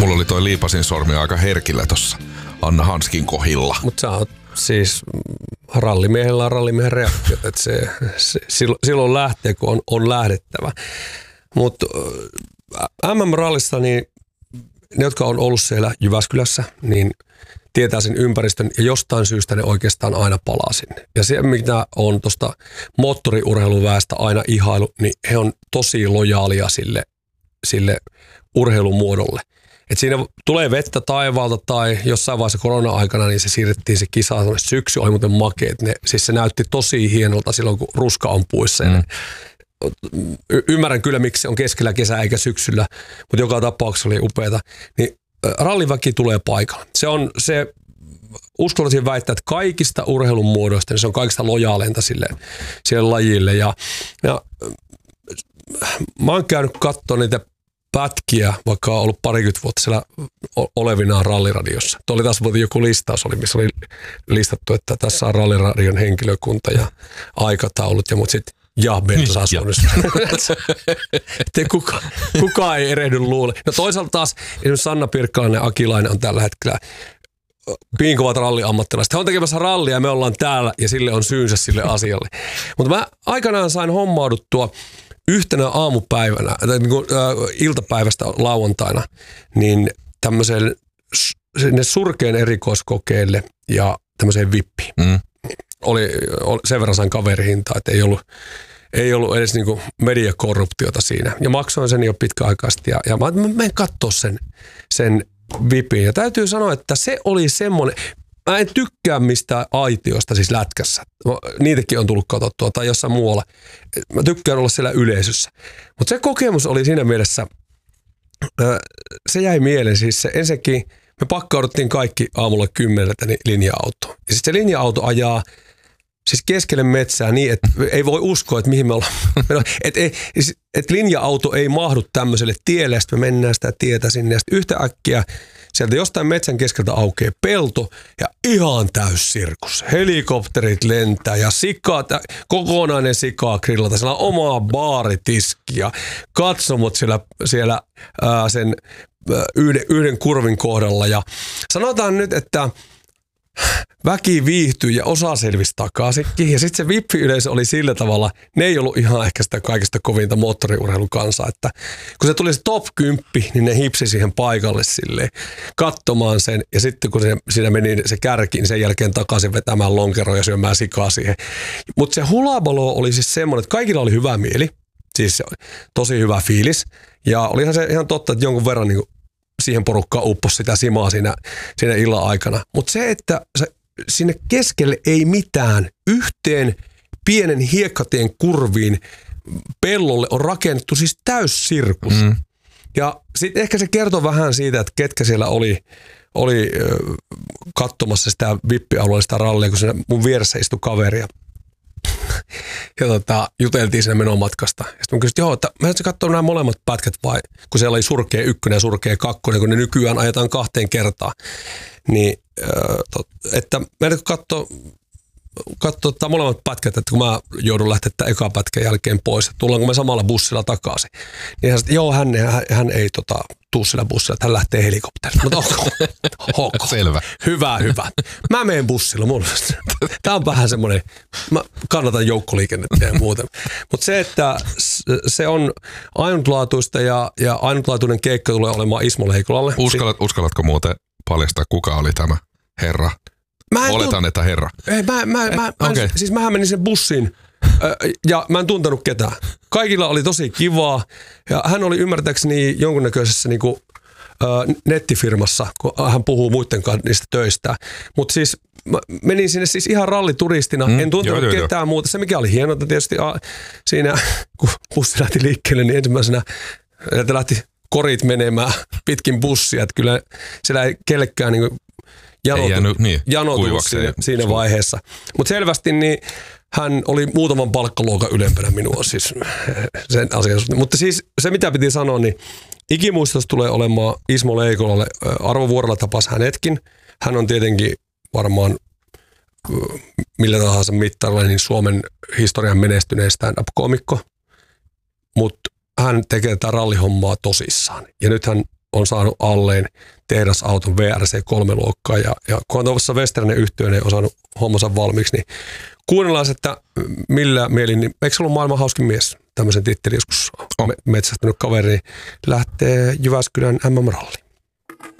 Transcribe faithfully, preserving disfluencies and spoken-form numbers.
Mulla oli toi liipasin sormi aika herkillä tossa Anna Hanskin kohilla. Mutta sä oot siis rallimiehellä on rallimiehen reaktiot, että se, se silloin lähtee, kun on, on lähdettävä. Mutta M M-rallissa niin ne, jotka on ollut siellä Jyväskylässä, niin tietää sen ympäristön ja jostain syystä ne oikeastaan aina palaa sinne. Ja se, mitä on tuosta moottoriurheiluväestä aina ihailu, niin he on tosi lojaalia sille, sille urheilumuodolle. Et siinä tulee vettä taivaalta tai jossain vaiheessa korona-aikana, niin se siirrettiin se kisa syksy, oli muuten makeet. Ne, siis se näytti tosi hienolta silloin, kun ruska on puissa. Mm. Y- ymmärrän kyllä, miksi se on keskellä kesää eikä syksyllä, mutta joka tapauksessa oli upeata. Niin ralliväki tulee paikalle. Se on se, uskallisin väittää, että kaikista urheilun muodoista, niin se on kaikista lojaaleinta sille, sille lajille. Ja, ja mä oon käynyt katsoa niitä pätkiä, vaikka on ollut parikymmentä vuotta siellä olevinaan ralliradiossa. Tuo oli taas joku listaus, oli, missä oli listattu, että tässä on ralliradion henkilökunta ja aikataulut ja mut sitten ja bensa-asunnissa. Että kuka, kuka ei erehdy luule. No toisaalta taas esimerkiksi Sanna Pirkkalainen ja Akilainen on tällä hetkellä piinkovat ralliammattilaiset. He on tekemässä rallia ja me ollaan täällä ja sille on syynsä sille asialle. Mutta mä aikanaan sain hommauduttua yhtenä aamupäivänä, tai niin kuin, äh, iltapäivästä lauantaina, niin tämmöiseen sinne surkeen erikoiskokeille ja tämmöiseen vippiin. Mm. Oli, oli, sen verran sain kaverihintaa, että ei ollut, ei ollut edes niin kuin mediakorruptiota siinä. Ja maksoin sen jo pitkäaikaisesti ja, ja mä, mä menen katsoa sen, sen vipin. Ja täytyy sanoa, että se oli semmoinen, mä en tykkää mistään aitiosta siis lätkässä. Niitäkin on tullut katsottua tai jossain muualla. Mä tykkään olla siellä yleisössä. Mutta se kokemus oli siinä mielessä, se jäi mieleen siis se ensinnäkin, me pakkauduttiin kaikki aamulla kymmeneltä niin linja-autoon. Ja sitten se linja-auto ajaa siis keskelle metsää niin, että ei voi uskoa, että mihin me ollaan. Että et, et linja-auto ei mahdu tämmöiselle tielle, ja sitten me mennään sitä tietä sinne. Ja sitten yhtäkkiä sieltä jostain metsän keskeltä aukeaa pelto ja ihan täys sirkus. Helikopterit lentää ja sika, kokonainen sikaa grillata. Siellä on omaa baaritiski ja katsomot siellä, siellä ää, sen ää, yhden, yhden kurvin kohdalla. Ja sanotaan nyt, että väki viihtyi ja osa selvisi takaisinkin. Ja sitten se vippiyleisö oli sillä tavalla, ne ei ollut ihan ehkä sitä kaikista kovinta moottoriurheilun kansaa, että kun se tuli se top kymmenen, niin ne hipsi siihen paikalle silleen katsomaan sen. Ja sitten kun se, siinä meni se kärki, niin sen jälkeen takaisin vetämään lonkeroa ja syömään sikaa siihen. Mutta se hulabalo oli siis semmoinen, että kaikilla oli hyvä mieli, siis tosi hyvä fiilis. Ja olihan se ihan totta, että jonkun verran niin kuin siihen porukkaan upposi sitä simaa siinä, siinä illan aikana. Mutta se, että se, sinne keskelle ei mitään, yhteen pienen hiekkatien kurviin pellolle on rakennettu siis täyssirkus. Mm. Ja sitten ehkä se kertoo vähän siitä, että ketkä siellä oli, oli äh, katsomassa sitä vippialueella sitä rallia, kun siinä mun vieressä istui kaveria. Ja tota, juteltiin siinä menomatkasta. Ja sitten mä kysyin, joo, että mä en katsoa nämä molemmat pätkät vai, kun siellä oli surkea ykkönen ja surkea kakkonen, kun ne nykyään ajetaan kahteen kertaan. Niin, että mä en katsoa, katsoa molemmat pätkät, että kun mä joudun lähteä tämän eka pätkän jälkeen pois, että tullaanko me samalla bussilla takaisin. Niin hän sanoi, joo, hän, hän, hän ei tota, tuu sillä bussilla, että hän lähtee helikopterilla. Mutta ok, selvä. Hyvä, hyvä. Mä menen bussilla. Mun, tää on vähän semmoinen, mä kannatan joukkoliikennettä ja muuten. Mutta se, että se on ainutlaatuista ja, ja ainutlaatuinen keikka tulee olemaan Ismo Leikolalle. Uskallat, uskallatko muuten paljastaa, kuka oli tämä herra? Oletan, että herra. Ei, mä, mä, mä, mä, okay. Siis mähän menin sen bussiin ja mä en tuntenut ketään. Kaikilla oli tosi kivaa ja hän oli ymmärtääkseni jonkunnäköisessä niinku, nettifirmassa, kun hän puhuu muiden kanssa niistä töistä. Mutta siis mä menin sinne siis ihan rallituristina, mm, en tuntenut joo, ketään joo. muuta. Se mikä oli hienoa tietysti a, siinä, kun bussi lähti liikkeelle, niin ensimmäisenä lähti korit menemään pitkin bussia. Että kyllä siellä ei kellekään niinku janotunut niin, siinä, siinä vaiheessa. Mutta selvästi niin hän oli muutaman palkkaluokan ylempänä minua siis sen asian. Mutta siis se mitä piti sanoa, niin ikimuistos tulee olemaan Ismo Leikolalle. Arvo Vuorela tapasi hänetkin. Hän on tietenkin varmaan millä tahansa mittarilla niin Suomen historian menestyneen stand-up-komikko. Mutta hän tekee tätä rallihommaa tosissaan. Ja nyt hän on saanut alleen tehdasauton V R C kolme luokkaa ja, ja kun on tuossa Westernen yhtiöön on saanut hommansa valmiiksi, niin kuunnellaan, että millä mielin, niin eikö se ollut maailman hauskin mies, tämmöisen tittelin joskus oh. metsästänyt kaveri, lähtee Jyväskylän M M-ralliin.